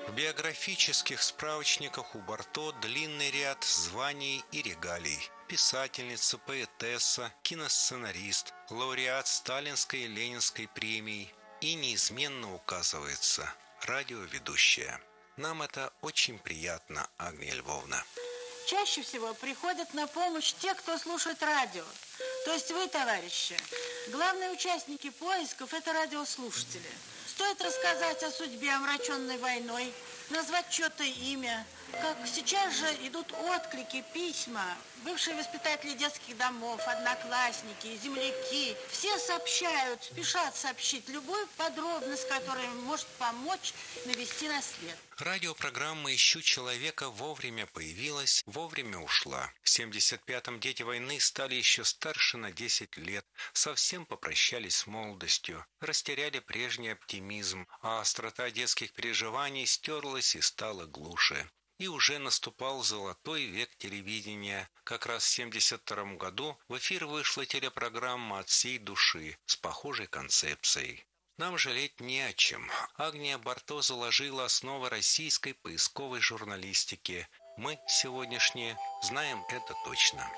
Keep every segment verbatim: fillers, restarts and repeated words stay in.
В биографических справочниках у Барто длинный ряд званий и регалий. Писательница, поэтесса, киносценарист, лауреат Сталинской и Ленинской премий. И неизменно указывается радиоведущая. Нам это очень приятно, Агния Львовна. Чаще всего приходят на помощь те, кто слушает радио. То есть вы, товарищи. Главные участники поисков – это радиослушатели. Стоит рассказать о судьбе, омраченной войной, назвать чье-то имя. Как сейчас же идут отклики, письма. Бывшие воспитатели детских домов, одноклассники, земляки. Все сообщают, спешат сообщить любую подробность, которая может помочь навести на след. Радиопрограмма «Ищу человека» вовремя появилась, вовремя ушла. В семьдесят пятом дети войны стали еще старше на десять лет, совсем попрощались с молодостью, растеряли прежний оптимизм, а острота детских переживаний стерлась и стала глуше. И уже наступал золотой век телевидения. Как раз в семьдесят втором году в эфир вышла телепрограмма «От всей души» с похожей концепцией. Нам жалеть не о чем. Агния Барто заложила основы российской поисковой журналистики. Мы, сегодняшние, знаем это точно.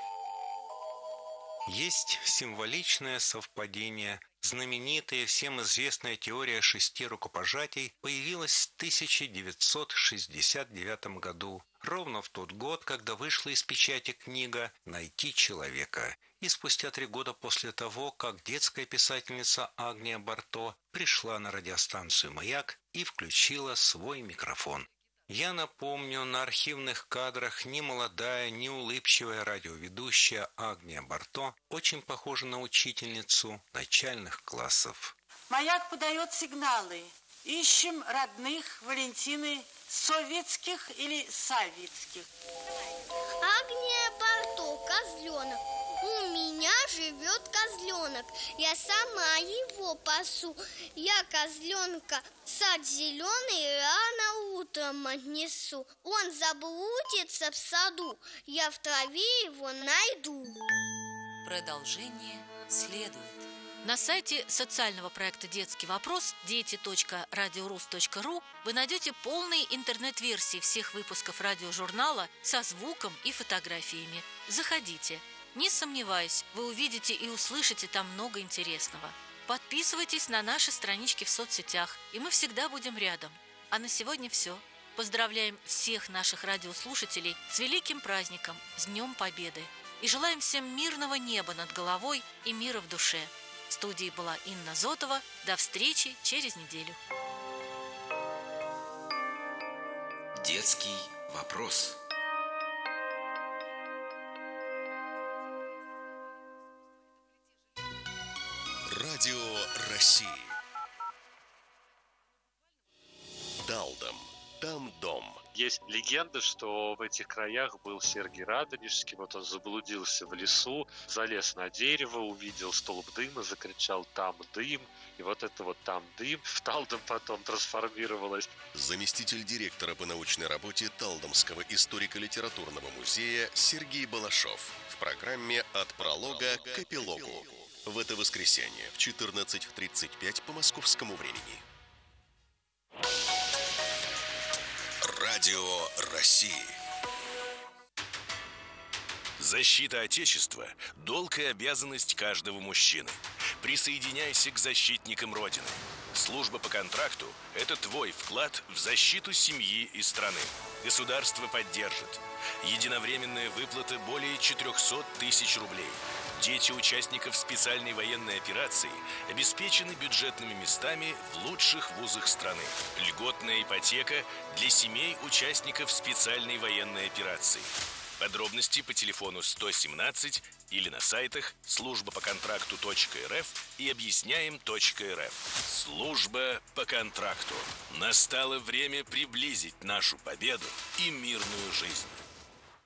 Есть символичное совпадение. Знаменитая, всем известная теория шести рукопожатий появилась в тысяча девятьсот шестьдесят девятом году, ровно в тот год, когда вышла из печати книга «Найти человека». И спустя три года после того, как детская писательница Агния Барто пришла на радиостанцию «Маяк» и включила свой микрофон. Я напомню, на архивных кадрах ни молодая, ни улыбчивая радиоведущая Агния Барто очень похожа на учительницу начальных классов. «Маяк» подает сигналы. Ищем родных Валентины Советских или Савицких. Агния Барто, козленок. У меня живет козленок. Я сама его пасу. Я козленка в сад зеленый рано утром отнесу. Он заблудится в саду. Я в траве его найду. Продолжение следует. На сайте социального проекта «Детский вопрос» дети точка радиорус точка ру вы найдете полные интернет-версии всех выпусков радиожурнала со звуком и фотографиями. Заходите. Не сомневаюсь, вы увидите и услышите там много интересного. Подписывайтесь на наши странички в соцсетях, и мы всегда будем рядом. А на сегодня все. Поздравляем всех наших радиослушателей с великим праздником, с Днем Победы. И желаем всем мирного неба над головой и мира в душе. В студии была Инна Зотова. До встречи через неделю. Детский вопрос. Радио России. Талдом. Там дом. Есть легенда, что в этих краях был Сергий Радонежский. Вот он заблудился в лесу, залез на дерево, увидел столб дыма, закричал «там дым». И вот это вот «там дым» в Талдом потом трансформировалось. Заместитель директора по научной работе Талдомского историко-литературного музея Сергей Балашов в программе «От пролога к эпилогу». В это воскресенье в четырнадцать тридцать пять по московскому времени. Радио России. Защита Отечества – долг и обязанность каждого мужчины. Присоединяйся к защитникам Родины. Служба по контракту – это твой вклад в защиту семьи и страны. Государство поддержит. Единовременная выплата более четыреста тысяч рублей. Дети участников специальной военной операции обеспечены бюджетными местами в лучших вузах страны. Льготная ипотека для семей участников специальной военной операции. Подробности по телефону сто семнадцать или на сайтах служба по контракту точка эр эф и объясняем точка эр эф. Служба по контракту. Настало время приблизить нашу победу и мирную жизнь.